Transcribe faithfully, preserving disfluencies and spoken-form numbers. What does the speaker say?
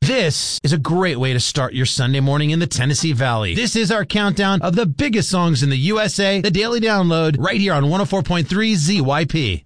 This is a great way to start your Sunday morning in the Tennessee Valley. This is our countdown of the biggest songs in the U S A, the Daily Download, right here on one oh four point three Z Y P.